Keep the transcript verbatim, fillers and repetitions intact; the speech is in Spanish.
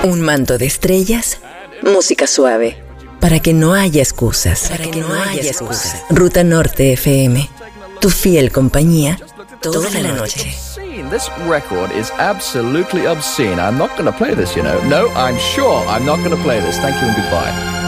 Un manto de estrellas, música suave, para que no haya excusas. Para que no haya excusas. Ruta Norte F M, tu fiel compañía toda la noche. This record is absolutely obscene. I'm not going to play this, you know. No, I'm sure I'm not going to play this. Thank you and goodbye.